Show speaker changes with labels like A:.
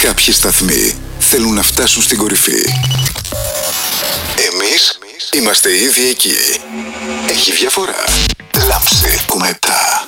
A: Κάποιοι σταθμοί θέλουν να φτάσουν στην κορυφή. Εμείς είμαστε ήδη εκεί. Έχει διαφορά. Λάμψη 7.